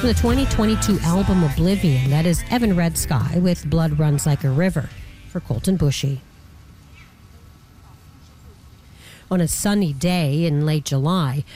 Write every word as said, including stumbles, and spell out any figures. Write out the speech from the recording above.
From the twenty twenty-two album Oblivion, that is Evan Red Sky with Blood Runs Like a River for Colton Bushy. On a sunny day in late July,